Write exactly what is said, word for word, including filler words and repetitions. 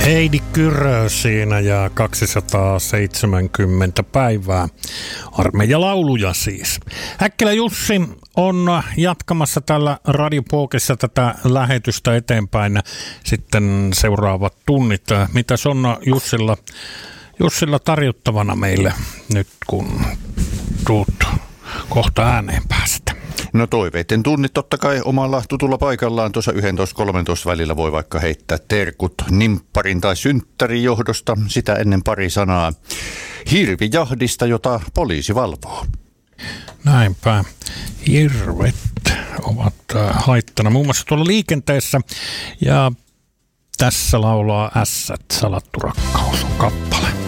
Heidi Kyrö siinä ja kaksisataaseitsemänkymmentä päivää. Armeijalauluja siis. Häkkilä Jussi on jatkamassa tällä Radiopookissa tätä lähetystä eteenpäin. Sitten seuraavat tunnit. Mitäs on Jussilla, Jussilla tarjottavana meille nyt, kun tuut kohta ääneen päästä? No toiveiden tunnit totta kai omalla tutulla paikallaan. Tuossa yksitoista kolmetoista välillä voi vaikka heittää terkut nimpparin tai synttärin johdosta. Sitä ennen pari sanaa hirvijahdista, jota poliisi valvoo. Näinpä. Hirvet ovat haittana muun muassa tuolla liikenteessä. Ja tässä laulaa Ässät, salattu rakkaus on kappale.